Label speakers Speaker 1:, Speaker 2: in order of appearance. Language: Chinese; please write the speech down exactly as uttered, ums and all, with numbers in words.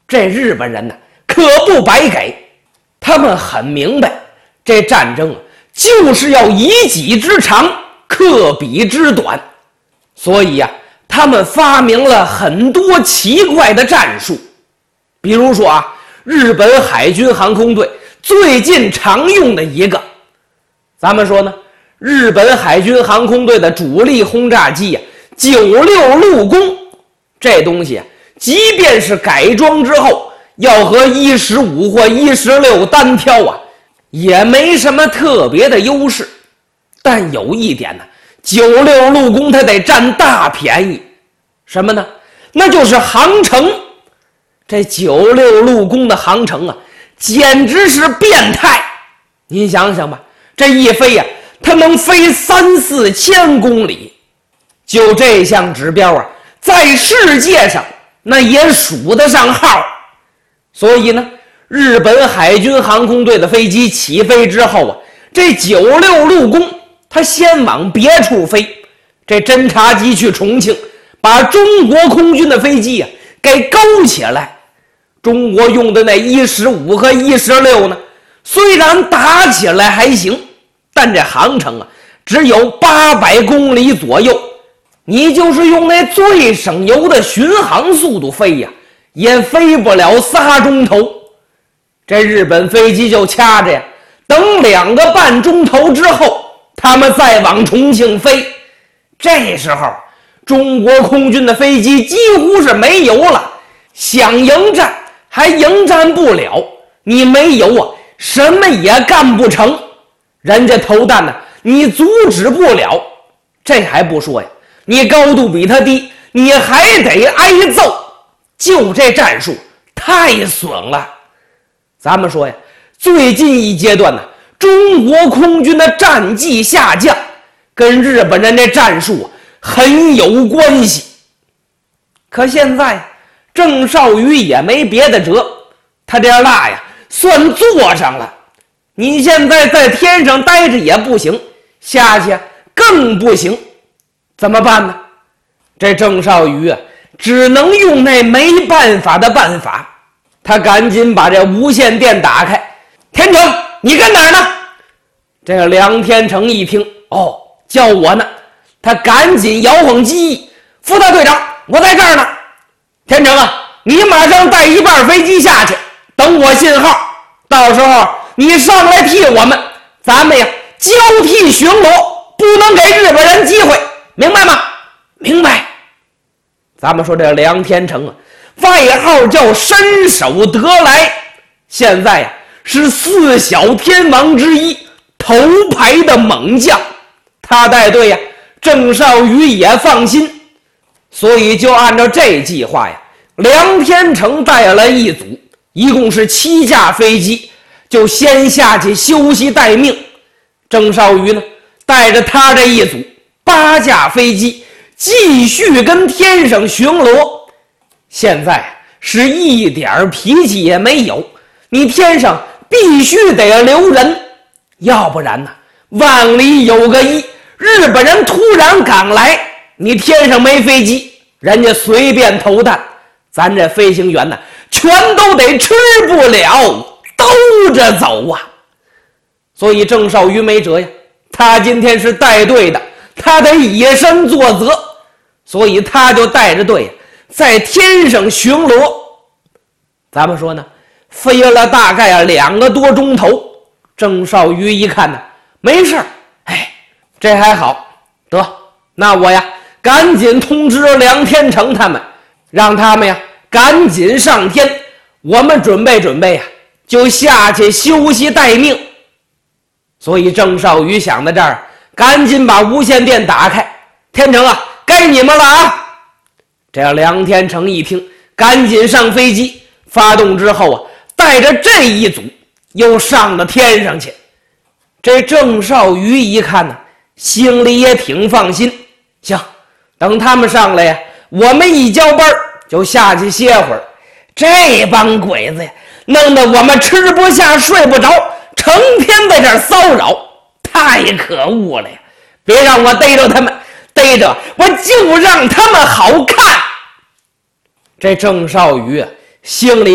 Speaker 1: 这日本人呢可不白给，他们很明白，这战争就是要以己之长克彼之短，所以呀、啊，他们发明了很多奇怪的战术。比如说啊，日本海军航空队最近常用的一个，咱们说呢，日本海军航空队的主力轰炸机呀、啊，九六陆攻，这东西啊，即便是改装之后，要和一十五或一十六单挑啊，也没什么特别的优势。但有一点呢，九六陆攻它得占大便宜，什么呢？那就是航程。这九六陆攻的航程啊，简直是变态。您想想吧，这一飞呀、啊，它能飞三四千公里，就这项指标啊，在世界上那也数得上号。所以呢，日本海军航空队的飞机起飞之后啊，这九六陆攻它先往别处飞，这侦察机去重庆，把中国空军的飞机啊给勾起来。中国用的那一十五和一十六呢，虽然打起来还行，但这航程啊只有八百公里左右，你就是用那最省油的巡航速度飞呀，也飞不了仨钟头。这日本飞机就掐着呀，等两个半钟头之后，他们再往重庆飞。这时候中国空军的飞机几乎是没油了，想迎战还迎战不了，你没油啊，什么也干不成。人家投弹呢，你阻止不了。这还不说呀，你高度比他低，你还得挨揍。就这战术太损了。咱们说呀，最近一阶段呢，中国空军的战绩下降，跟日本人这战术很有关系。可现在郑少瑜也没别的辙，他这蜡呀算做上了。你现在在天上待着也不行，下去更不行，怎么办呢？这郑少瑜啊，只能用那没办法的办法。他赶紧把这无线电打开，天成，你跟哪儿呢？这个梁天成一听，哦，叫我呢。他赶紧摇晃机翼，副大队长，我在这儿呢。天成啊，你马上带一半飞机下去，等我信号，到时候你上来替我们，咱们呀交替巡逻，不能给日本人机会，明白吗？明白。咱们说这梁天成啊，外号叫身手得来，现在呀是四小天王之一，头牌的猛将。他带队呀，郑少瑜也放心。所以就按照这计划呀，梁天成带了一组，一共是七架飞机，就先下去休息待命。郑少瑜呢，带着他这一组八架飞机继续跟天上巡逻。现在是一点脾气也没有，你天上必须得留人，要不然呢，万里有个一，日本人突然赶来，你天上没飞机，人家随便投弹，咱这飞行员呢全都得吃不了，兜着走啊。所以郑少瑜没辙呀，他今天是带队的，他得以身作则，所以他就带着队在天上巡逻。咱们说呢，飞了大概两个多钟头，郑少瑜一看呢，没事，哎，这还好，得，那我呀赶紧通知梁天成他们，让他们呀赶紧上天，我们准备准备呀，就下去休息待命。所以郑少瑜想到这儿，赶紧把无线电打开，天成啊，该你们了啊！这样梁天成一听，赶紧上飞机，发动之后啊，带着这一组又上了天上去。这郑少瑜一看呢，心里也挺放心，行，等他们上来呀，我们一交班就下去歇会儿。这帮鬼子呀，弄得我们吃不下睡不着，成天在这儿骚扰，太可恶了呀！别让我逮着他们，逮着我就让他们好看。这郑少瑜啊，心里